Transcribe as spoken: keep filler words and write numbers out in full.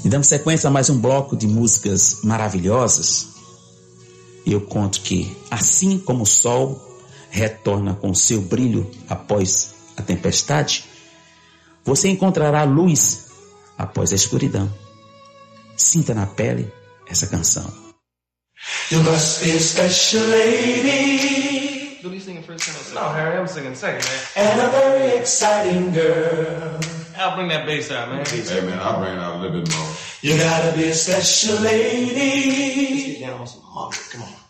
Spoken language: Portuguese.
dando sequência a mais um bloco de músicas maravilhosas, eu conto que, assim como o sol retorna com seu brilho após a tempestade, você encontrará luz após a escuridão. Sinta na pele essa canção. You must be a special lady. What are you singing first? No, Harry, I'm singing second, man. And a very exciting girl. I'll bring that bass out, man. Hey, man, I'll bring it out a little bit more. You gotta be a special lady. Let's get down on some harmony. Come on.